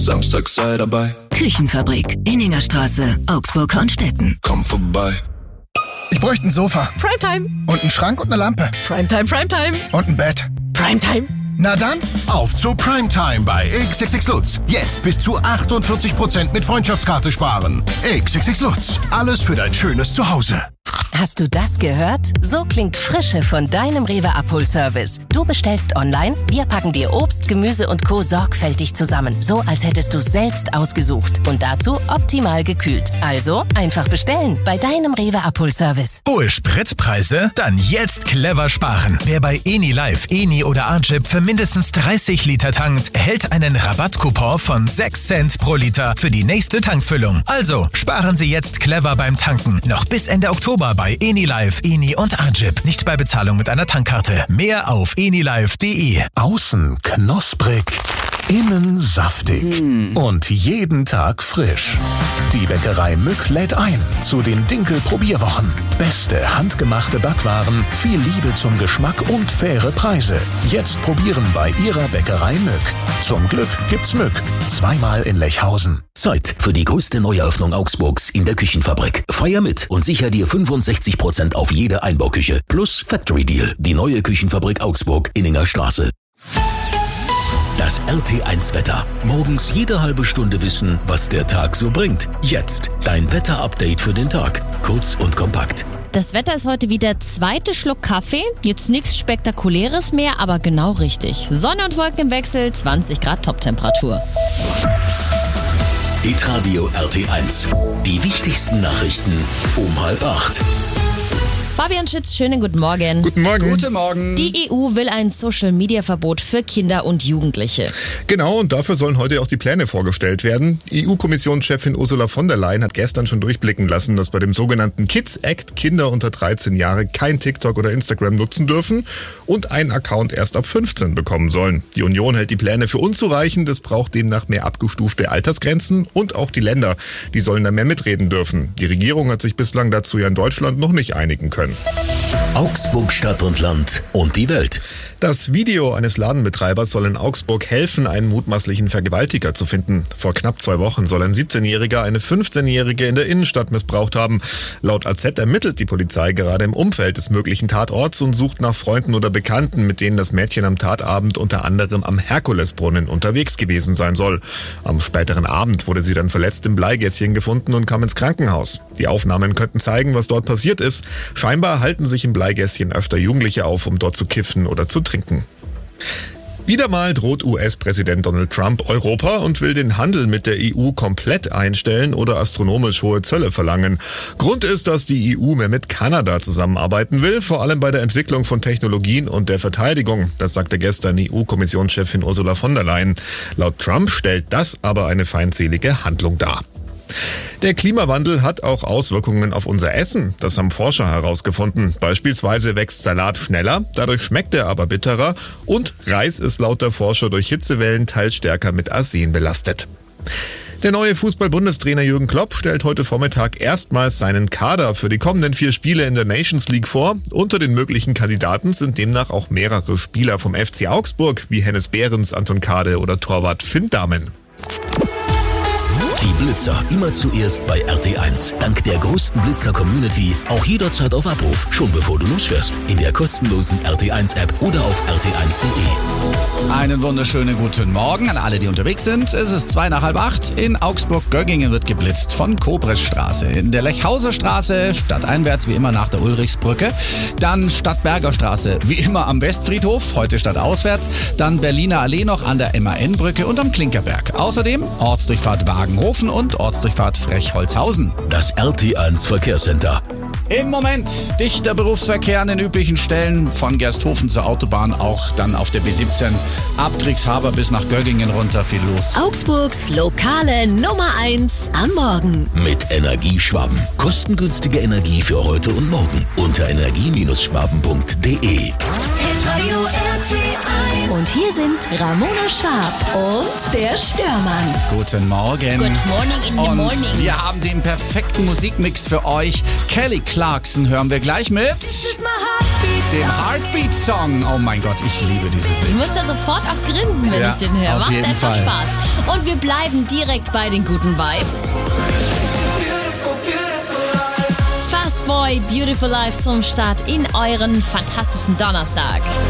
Samstag sei dabei. Küchenfabrik, Inningerstraße, Augsburg-Hornstetten. Komm vorbei. Ich bräuchte ein Sofa. Primetime. Und einen Schrank und eine Lampe. Primetime, Primetime. Und ein Bett. Primetime. Na dann, auf zu Primetime bei XXX Lutz. Jetzt bis zu 48% mit Freundschaftskarte sparen. XXX Lutz. Alles für dein schönes Zuhause. Hast du das gehört? So klingt Frische von deinem Rewe-Abholservice. Du bestellst online, wir packen dir Obst, Gemüse und Co. sorgfältig zusammen. So, als hättest du es selbst ausgesucht. Und dazu optimal gekühlt. Also einfach bestellen bei deinem Rewe-Abholservice. Hohe Spritpreise? Dann jetzt clever sparen. Wer bei Eni Live, Eni oder Arjip für mindestens 30 Liter tankt, erhält einen Rabattcoupon von 6 Cent pro Liter für die nächste Tankfüllung. Also sparen Sie jetzt clever beim Tanken. Noch bis Ende Oktober bei Eni Live, Eni und Arjip. Nicht bei Bezahlung mit einer Tankkarte. Mehr auf enilive.de. Außen knusprig, innen saftig und jeden Tag frisch. Die Bäckerei Mück lädt ein zu den Dinkel-Probierwochen. Beste handgemachte Backwaren, viel Liebe zum Geschmack und faire Preise. Jetzt probieren bei Ihrer Bäckerei Mück. Zum Glück gibt's Mück. Zweimal in Lechhausen. Zeit für die größte Neueröffnung Augsburgs in der Küchenfabrik. Feier mit und sicher dir 65% auf jede Einbauküche. Plus Factory Deal. Die neue Küchenfabrik Augsburg, Inningerstraße. Das RT1-Wetter. Morgens jede halbe Stunde wissen, was der Tag so bringt. Jetzt dein Wetter-Update für den Tag. Kurz und kompakt. Das Wetter ist heute wie der zweite Schluck Kaffee. Jetzt nichts Spektakuläres mehr, aber genau richtig. Sonne und Wolken im Wechsel, 20 Grad Toptemperatur. Hitradio RT1. Die wichtigsten Nachrichten um 7:30. Fabian Schütz, schönen guten Morgen. Guten Morgen. Guten Morgen. Die EU will ein Social-Media-Verbot für Kinder und Jugendliche. Genau, und dafür sollen heute auch die Pläne vorgestellt werden. EU-Kommissionschefin Ursula von der Leyen hat gestern schon durchblicken lassen, dass bei dem sogenannten Kids Act Kinder unter 13 Jahre kein TikTok oder Instagram nutzen dürfen und einen Account erst ab 15 bekommen sollen. Die Union hält die Pläne für unzureichend. Es braucht demnach mehr abgestufte Altersgrenzen und auch die Länder, die sollen da mehr mitreden dürfen. Die Regierung hat sich bislang dazu ja in Deutschland noch nicht einigen können. Augsburg Stadt und Land und die Welt. Das Video eines Ladenbetreibers soll in Augsburg helfen, einen mutmaßlichen Vergewaltiger zu finden. Vor knapp 2 Wochen soll ein 17-Jähriger eine 15-Jährige in der Innenstadt missbraucht haben. Laut AZ ermittelt die Polizei gerade im Umfeld des möglichen Tatorts und sucht nach Freunden oder Bekannten, mit denen das Mädchen am Tatabend unter anderem am Herkulesbrunnen unterwegs gewesen sein soll. Am späteren Abend wurde sie dann verletzt im Bleigässchen gefunden und kam ins Krankenhaus. Die Aufnahmen könnten zeigen, was dort passiert ist. Scheinbar halten sich im Bleigässchen öfter Jugendliche auf, um dort zu kiffen oder zu trinken. Wieder mal droht US-Präsident Donald Trump Europa und will den Handel mit der EU komplett einstellen oder astronomisch hohe Zölle verlangen. Grund ist, dass die EU mehr mit Kanada zusammenarbeiten will, vor allem bei der Entwicklung von Technologien und der Verteidigung. Das sagte gestern EU-Kommissionschefin Ursula von der Leyen. Laut Trump stellt das aber eine feindselige Handlung dar. Der Klimawandel hat auch Auswirkungen auf unser Essen. Das haben Forscher herausgefunden. Beispielsweise wächst Salat schneller, dadurch schmeckt er aber bitterer und Reis ist laut der Forscher durch Hitzewellen teils stärker mit Arsen belastet. Der neue Fußball-Bundestrainer Jürgen Klopp stellt heute Vormittag erstmals seinen Kader für die kommenden 4 Spiele in der Nations League vor. Unter den möglichen Kandidaten sind demnach auch mehrere Spieler vom FC Augsburg, wie Hennes Behrens, Anton Kade oder Torwart Finn Dahmen. Die Blitzer immer zuerst bei RT1. Dank der größten Blitzer-Community auch jederzeit auf Abruf, schon bevor du losfährst. In der kostenlosen RT1-App oder auf rt1.de. Einen wunderschönen guten Morgen an alle, die unterwegs sind. Es ist 7:45. In Augsburg-Göggingen wird geblitzt von Kobresstraße. In der Lechhauser Straße stadteinwärts wie immer nach der Ulrichsbrücke. Dann Stadtberger Straße wie immer am Westfriedhof, heute stadtauswärts. Dann Berliner Allee noch an der MAN-Brücke und am Klinkerberg. Außerdem Ortsdurchfahrt Wagenhofen und Ortsdurchfahrt Frechholzhausen. Das RT1 Verkehrscenter. Im Moment dichter Berufsverkehr an den üblichen Stellen von Gersthofen zur Autobahn, auch dann auf der B17 ab Kriegshaber bis nach Göggingen runter viel los. Augsburgs lokale Nummer 1 am Morgen. Mit Energieschwaben. Kostengünstige Energie für heute und morgen. Unter energie-schwaben.de. Und hier sind Ramona Schwab und der Störmann. Guten Morgen. Good morning in the morning. Wir haben den perfekten Musikmix für euch. Kelly Clarkson hören wir gleich mit. dem Heartbeat-Song. Oh mein Gott, ich liebe dieses Ich Lied. muss da sofort auch grinsen, wenn ich den höre. auf Macht jeden einfach Fall. Spaß. Und wir bleiben direkt bei den guten Vibes. Fastboy, Beautiful Life zum Start in euren fantastischen Donnerstag.